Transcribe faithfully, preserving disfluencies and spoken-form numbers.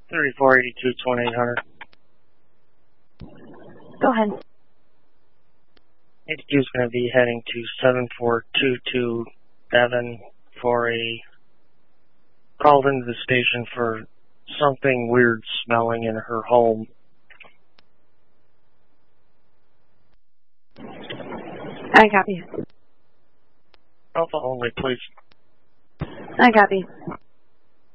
thirty-four eighty-two, twenty-eight hundred. Go ahead. eighty-two is going to be heading to seven four two two Devon for a called into the station for something weird smelling in her home. I copy. Alpha only, please. I copy.